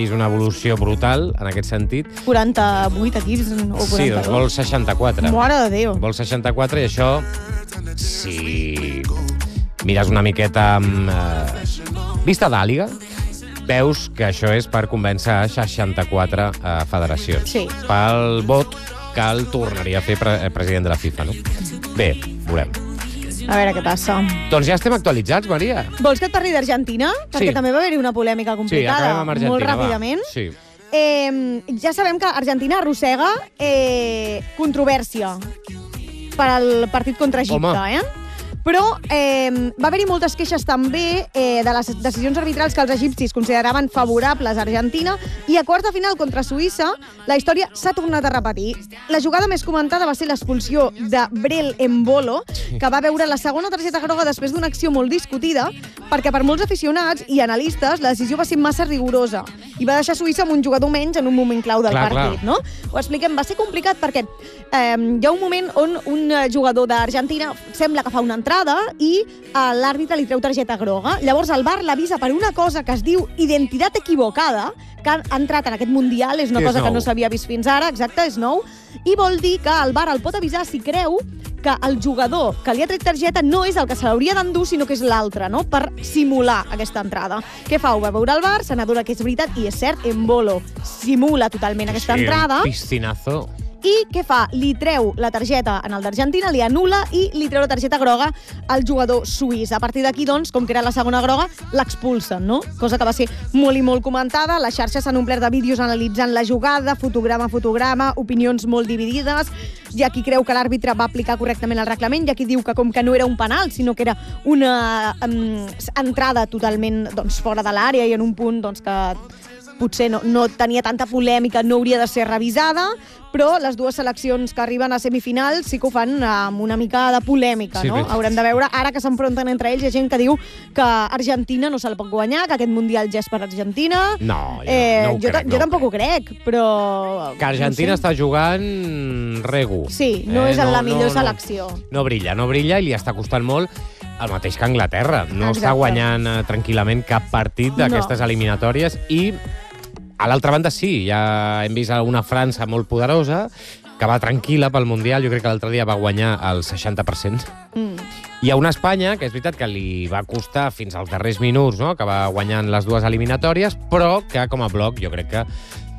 vist una evolució brutal en aquest sentit. 48 equips o 42. Sí, doncs vol 64. Mare de Déu. Vol 64 i això, si mires una miqueta amb vista d'àliga, veus que això és per convèncer a 64 federacions. Sí. Pel vot que el tornaria a fer president de la FIFA, no? Bé, veurem. A veure què passa. Doncs ja estem actualitzats, Maria. Vols que et parli d'Argentina? Perquè també va haver-hi una polèmica Sí, complicada. acabem amb Argentina, Molt ràpidament. va. Sí. Ja sabem que Argentina arrossega controvèrsia per al partit contra Egipte, Però va haver-hi moltes queixes també de les decisions arbitrals que els egipcis consideraven favorables a Argentina i a quarta final contra Suïssa la història s'ha tornat a repetir. La jugada més comentada va ser l'expulsió de Brel Embolo, que va veure la segona targeta groga després d'una acció molt discutida perquè per molts aficionats i analistes la decisió va ser massa rigorosa i va deixar Suïssa amb un jugador menys en un moment clau del partit. No? Ho expliquem, va ser complicat perquè hi ha un moment on un jugador d'Argentina sembla que fa una entrada i l'àrbitre li treu targeta groga. Llavors el VAR l'avisa per una cosa que es diu identitat equivocada, que ha entrat en aquest Mundial, és una cosa que no s'havia vist fins ara, exacte, és nou, i vol dir que el VAR el pot avisar si creu que el jugador que li ha tret targeta no és el que se l'hauria d'endur, sinó que és l'altre, no? Per simular aquesta entrada. Què fa? Ho va veure el VAR, se n'adona que és veritat, i és cert, Embolo simula totalment aquesta entrada. Un piscinazo. I què fa? Li treu la targeta en el d'Argentina, li anul·la i li treu la targeta groga al jugador suís. A partir d'aquí, doncs, com que era la segona groga, l'expulsen, no? Cosa que va ser molt i molt comentada. Les xarxes s'han omplert de vídeos analitzant la jugada, fotograma a fotograma, opinions molt dividides. Hi ha qui creu que l'àrbitre va aplicar correctament el reglament, hi ha qui diu que com que no era un penal, sinó que era una entrada totalment fora de l'àrea i en un punt que potser no tenia tanta polèmica, no hauria de ser revisada, però les dues seleccions que arriben a semifinals sí que ho fan amb una mica de polèmica, no? Haurem de veure, ara que s'enfronten entre ells, hi ha gent que diu que Argentina no se la pot guanyar, que aquest Mundial ja és per Argentina. No, jo no ho crec. Jo tampoc ho crec, però... Que Argentina està jugant regu. Sí, no és la millor selecció. No brilla i li està costant molt el mateix que Anglaterra. No està guanyant tranquil·lament cap partit d'aquestes eliminatòries i a l'altra banda sí, ja hem vist una França molt poderosa que va tranquil·la pel Mundial, jo crec que l'altre dia va guanyar el 60%. Hi ha una Espanya, que és veritat que li va costar fins als darrers minuts, no? Que va guanyant les dues eliminatòries, però que com a bloc jo crec que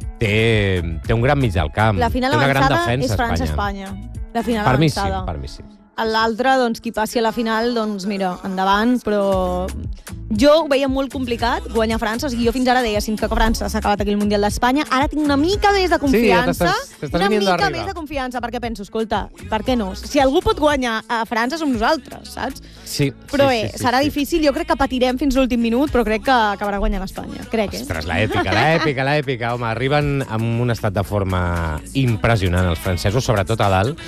té un gran mig del camp. La final avançada és França-Espanya. La final avançada. Per mi sí. L'altre, qui passi a la final, mira, endavant, però jo ho veia molt complicat guanyar França, o sigui, jo fins ara deia, fins que França s'ha acabat aquí el Mundial d'Espanya, ara tinc una mica més de confiança, més de confiança, perquè penso, escolta, per què no? Si algú pot guanyar a França som nosaltres, saps? Sí. Però serà difícil, jo crec que patirem fins l'últim minut, però crec que acabarà guanyant Espanya, crec, Ostres, l'èpica, home, arriben amb un estat de forma impressionant els francesos, sobretot a dalt.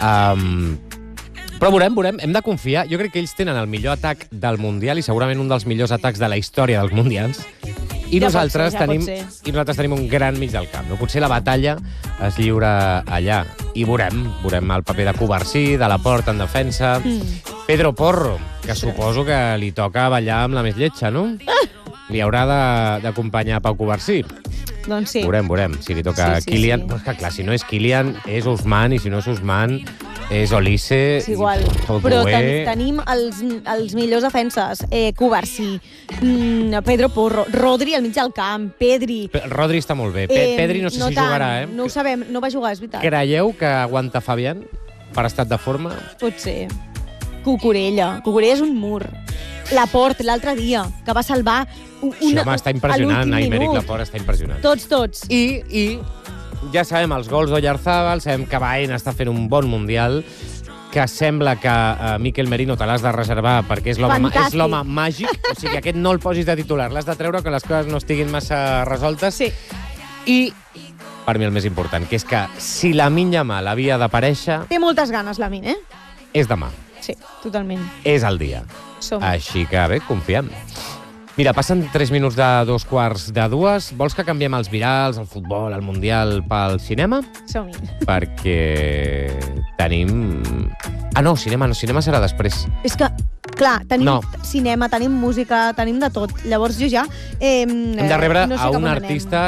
Però veurem, hem de confiar. Jo crec que ells tenen el millor atac del Mundial i segurament un dels millors atacs de la història dels Mundials. I nosaltres tenim un gran mig del camp. No? Potser la batalla es lliura allà. I veurem el paper de Covarsí, de la Porta en defensa. Pedro Porro, que suposo que li toca ballar amb la més lletja, no? Li haurà d'acompanyar Pau Covarsí. Doncs sí. Veurem. Si li toca Kylian... Però és que, clar, si no és Kylian, és Ousmane, i si no és Ousmane, és Olise... És igual. Però tenim els millors defenses. Covarsí, Pedro Porro, Rodri al mig del camp, Pedri... Rodri està molt bé. Pedri no sé si jugarà, No ho sabem, no va jugar, és veritat. Creieu que aguanta Fabián per estat de forma? Pot ser. Cucurella és un mur. Laporte, l'altre dia, que va salvar sí, home, està impressionant. Aymeric Laporte està impressionant. Tots. I ja sabem els gols d'Oyarzabal, sabem que Baena està fent un bon Mundial, que sembla que Mikel Merino te l'has de reservar perquè és l'home màgic, o sigui, aquest no el posis de titular, l'has de treure que les coses no estiguin massa resoltes. Sí. I, per mi el més important, que és que si Lamine Yamal havia d'aparèixer... Té moltes ganes, Lamine, És demà. Sí, totalment. És el dia. Així que, bé, confiem. Mira, passen 3 minuts de 2:45. Vols que canviem els virals, el futbol, el Mundial pel cinema? Som-hi. Perquè tenim... cinema serà després. És que, clar, tenim cinema, tenim música, tenim de tot. Llavors jo ja... hem de rebre a un artista